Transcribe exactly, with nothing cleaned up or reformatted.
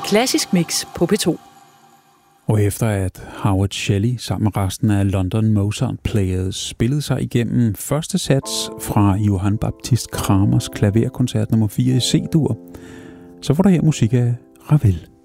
Klassisk Mix på P to. Og efter at Howard Shelley sammen med resten af London Mozart Players spillede sig igennem første sats fra Johann Baptist Kramers klaverkoncert nummer fire i C-dur, så får der her musik af Ravel.